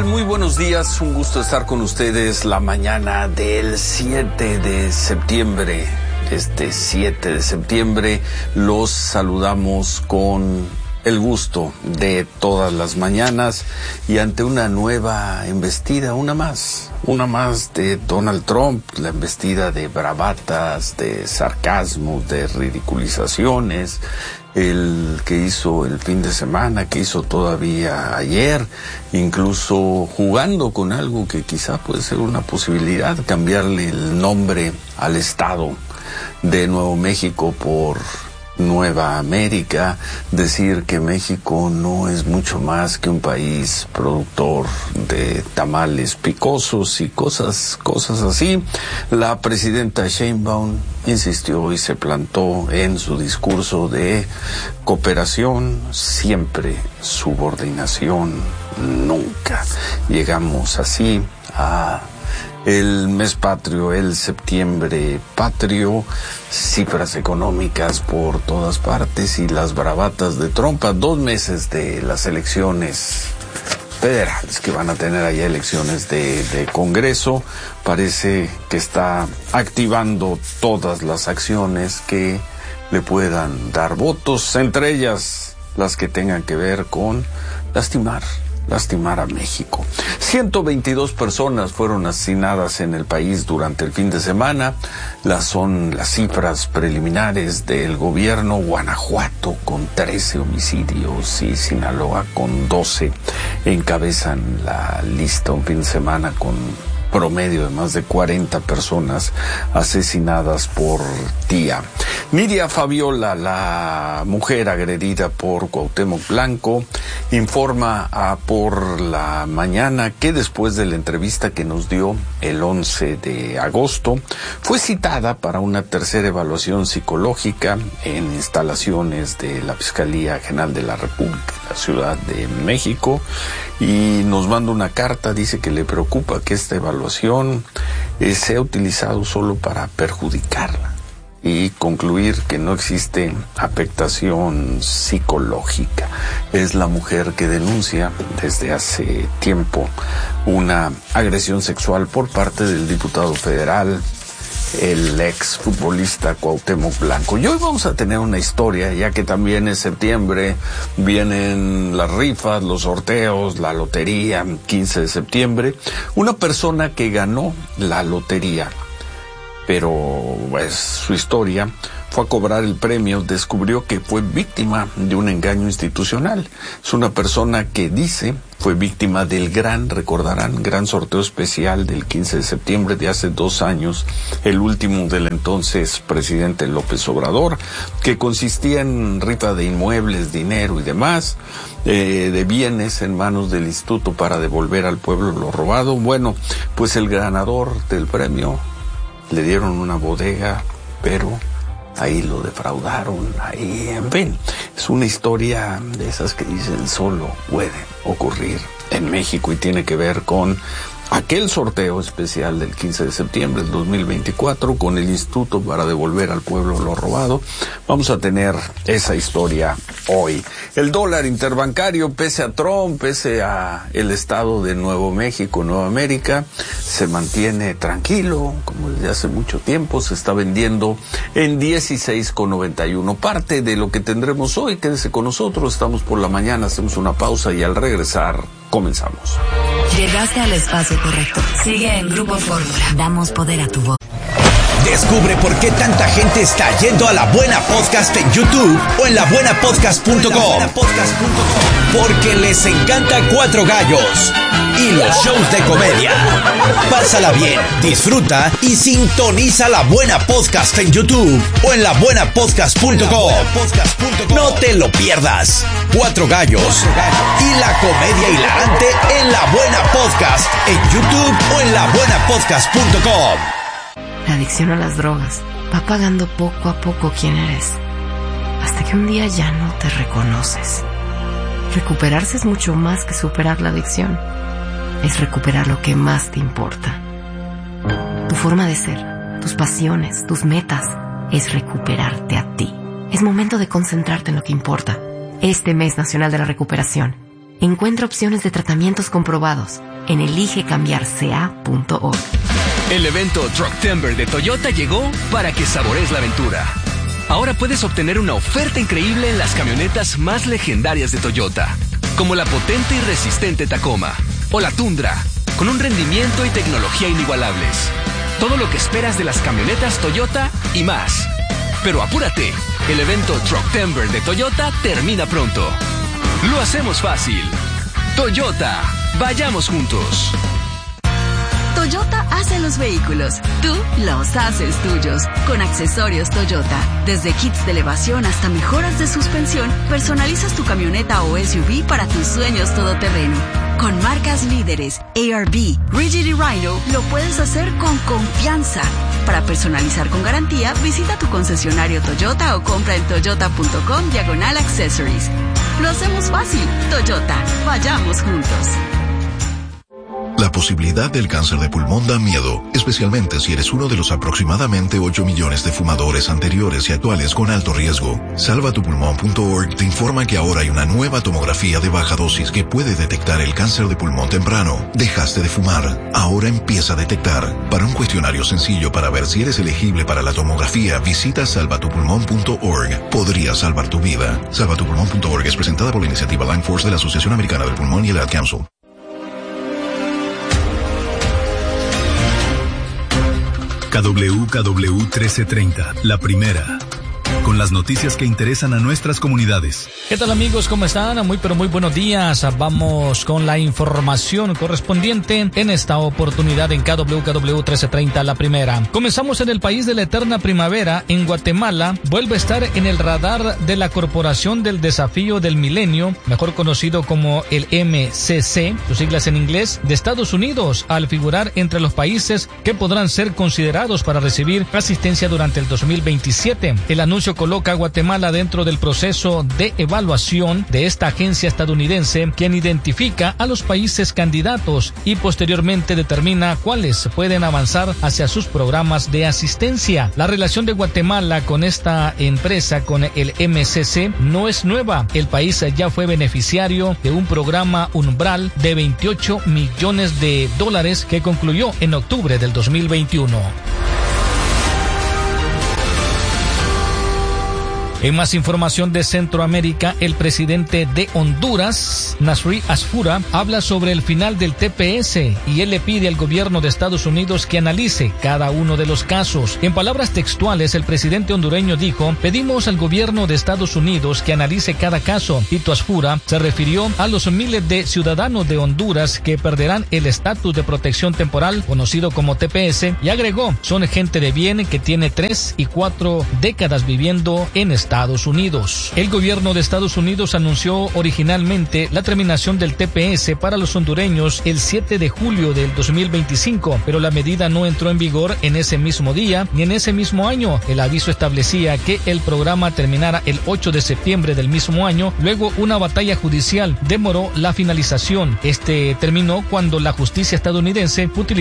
tal? Muy buenos días, un gusto estar con ustedes la mañana del 7 de septiembre. Este 7 de septiembre los saludamos con el gusto de todas las mañanas y ante una nueva embestida, una más de Donald Trump, la embestida de bravatas, de sarcasmos, de ridiculizaciones, el que hizo el fin de semana, que hizo todavía ayer, incluso jugando con algo que quizá puede ser una posibilidad, cambiarle el nombre al estado de Nuevo México por Nueva América, decir que México no es mucho más que un país productor de tamales picosos y cosas así. La presidenta Sheinbaum insistió y se plantó en su discurso de cooperación, siempre subordinación, nunca. Llegamos así a el mes patrio, el septiembre patrio, cifras económicas por todas partes y las bravatas de Trump a 2 meses de las elecciones federales, que van a tener allá elecciones de Congreso. Parece que está activando todas las acciones que le puedan dar votos, entre ellas las que tengan que ver con lastimar a México. 122 personas fueron asesinadas en el país durante el fin de semana. Son las cifras preliminares del gobierno. Guanajuato con 13 homicidios y Sinaloa con 12 encabezan la lista. Un fin de semana con promedio de más de 40 personas asesinadas por día. Nidia Fabiola, la mujer agredida por Cuauhtémoc Blanco, informa por la mañana que después de la entrevista que nos dio el 11 de agosto, fue citada para una tercera evaluación psicológica en instalaciones de la Fiscalía General de la República, en la Ciudad de México, y nos manda una carta. Dice que le preocupa que esta evaluación sea utilizado solo para perjudicarla y concluir que no existe afectación psicológica. Es la mujer que denuncia desde hace tiempo una agresión sexual por parte del diputado federal, el ex futbolista Cuauhtémoc Blanco. Y hoy vamos a tener una historia, ya que también es septiembre, vienen las rifas, los sorteos, la lotería, 15 de septiembre. Una persona que ganó la lotería, pero pues su historia fue a cobrar el premio, descubrió que fue víctima de un engaño institucional. Es una persona que dice fue víctima del recordarán, gran sorteo especial del 15 de septiembre de hace 2 años, el último del entonces presidente López Obrador, que consistía en rifa de inmuebles, dinero y demás, de bienes en manos del instituto para devolver al pueblo lo robado. Bueno, pues el ganador del premio le dieron una bodega, pero ahí lo defraudaron, ahí, en fin. Es una historia de esas que dicen solo puede ocurrir en México y tiene que ver con aquel sorteo especial del 15 de septiembre del 2024 con el instituto para devolver al pueblo lo robado. Vamos a tener esa historia hoy. El dólar interbancario, pese a Trump, pese a el estado de Nuevo México, Nueva América, se mantiene tranquilo, como desde hace mucho tiempo. Se está vendiendo en 16,91. Parte de lo que tendremos hoy, quédese con nosotros. Estamos por la mañana, hacemos una pausa y al regresar comenzamos. Llegaste al espacio correcto. Sigue en Grupo Fórmula. Damos poder a tu voz. Descubre por qué tanta gente está yendo a La Buena Podcast en YouTube o en labuenapodcast.com. Porque les encanta Cuatro Gallos y los shows de comedia. Pásala bien, disfruta y sintoniza La Buena Podcast en YouTube o en labuenapodcast.com. No te lo pierdas. Cuatro Gallos y la comedia hilarante en La Buena Podcast en YouTube o en labuenapodcast.com. La adicción a las drogas va pagando poco a poco quién eres, hasta que un día ya no te reconoces. Recuperarse es mucho más que superar la adicción. Es recuperar lo que más te importa. Tu forma de ser, tus pasiones, tus metas, es recuperarte a ti. Es momento de concentrarte en lo que importa. Este mes nacional de la recuperación, Encuentra opciones de tratamientos comprobados en eligecambiarca.org. El evento Trucktember de Toyota llegó para que saborees la aventura. Ahora puedes obtener una oferta increíble en las camionetas más legendarias de Toyota, como la potente y resistente Tacoma o la Tundra, con un rendimiento y tecnología inigualables. Todo lo que esperas de las camionetas Toyota y más. Pero apúrate, el evento Trucktember de Toyota termina pronto. Lo hacemos fácil. Toyota, vayamos juntos. Toyota hace los vehículos, tú los haces tuyos. Con accesorios Toyota, desde kits de elevación hasta mejoras de suspensión, personalizas tu camioneta o SUV para tus sueños todoterreno. Con marcas líderes, ARB, Rigid y Rhino, lo puedes hacer con confianza. Para personalizar con garantía, visita tu concesionario Toyota o compra en toyota.com/accessories. Lo hacemos fácil. Toyota, vayamos juntos. La posibilidad del cáncer de pulmón da miedo, especialmente si eres uno de los aproximadamente 8 millones de fumadores anteriores y actuales con alto riesgo. Salvatupulmón.org te informa que ahora hay una nueva tomografía de baja dosis que puede detectar el cáncer de pulmón temprano. Dejaste de fumar, ahora empieza a detectar. Para un cuestionario sencillo para ver si eres elegible para la tomografía, visita salvatupulmón.org. Podría salvar tu vida. Salvatupulmón.org es presentada por la iniciativa Line Force de la Asociación Americana del Pulmón y el Ad Council. KWKW 1330, la primera, con las noticias que interesan a nuestras comunidades. ¿Qué tal, amigos? ¿Cómo están? Muy buenos días. Vamos con la información correspondiente en esta oportunidad en KWKW 1330, la primera. Comenzamos en el país de la eterna primavera. En Guatemala vuelve a estar en el radar de la Corporación del Desafío del Milenio, mejor conocido como el MCC, sus siglas en inglés, de Estados Unidos, al figurar entre los países que podrán ser considerados para recibir asistencia durante el 2027. El anuncio coloca a Guatemala dentro del proceso de evaluación de esta agencia estadounidense, quien identifica a los países candidatos y posteriormente determina cuáles pueden avanzar hacia sus programas de asistencia. La relación de Guatemala con esta empresa, con el MCC, no es nueva. El país ya fue beneficiario de un programa umbral de $28 millones que concluyó en octubre del 2021. En más información de Centroamérica, el presidente de Honduras, Nasri Asfura, habla sobre el final del TPS y él le pide al gobierno de Estados Unidos que analice cada uno de los casos. En palabras textuales, el presidente hondureño dijo: pedimos al gobierno de Estados Unidos que analice cada caso. Tito Asfura se refirió a los miles de ciudadanos de Honduras que perderán el estatus de protección temporal, conocido como TPS, y agregó: son gente de bien que tiene 3 y 4 décadas viviendo en Estados Unidos. El gobierno de Estados Unidos anunció originalmente la terminación del TPS para los hondureños el 7 de julio del 2025, pero la medida no entró en vigor en ese mismo día ni en ese mismo año. El aviso establecía que el programa terminara el 8 de septiembre del mismo año. Luego, una batalla judicial demoró la finalización. Este terminó cuando la justicia estadounidense utilizó